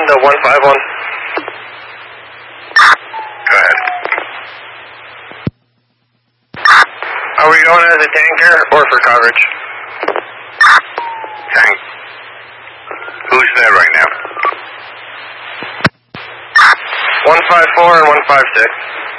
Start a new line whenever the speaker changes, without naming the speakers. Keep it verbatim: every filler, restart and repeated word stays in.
to one five one.
Go ahead.
Are we going as a tanker or for coverage?
Tank. Who's there right now?
one five four and one five six.